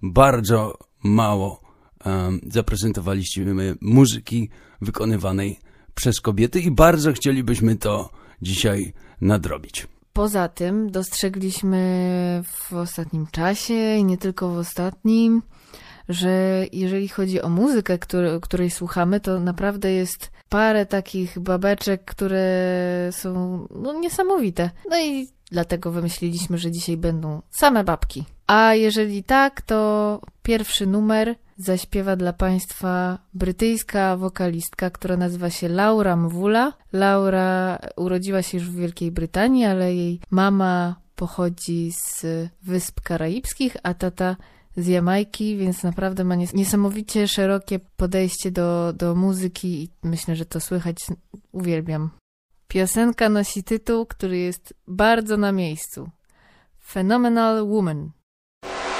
bardzo mało zaprezentowaliśmy muzyki wykonywanej przez kobiety i bardzo chcielibyśmy to dzisiaj nadrobić. Poza tym dostrzegliśmy w ostatnim czasie i nie tylko w ostatnim, że jeżeli chodzi o muzykę, której słuchamy, to naprawdę jest parę takich babeczek, które są niesamowite. No i dlatego wymyśliliśmy, że dzisiaj będą same babki. A jeżeli tak, to pierwszy numer zaśpiewa dla Państwa brytyjska wokalistka, która nazywa się Laura Mvula. Laura urodziła się już w Wielkiej Brytanii, ale jej mama pochodzi z Wysp Karaibskich, a tata z Jamajki, więc naprawdę ma niesamowicie szerokie podejście do muzyki i myślę, że to słychać. Uwielbiam. Piosenka nosi tytuł, który jest bardzo na miejscu. Phenomenal Woman.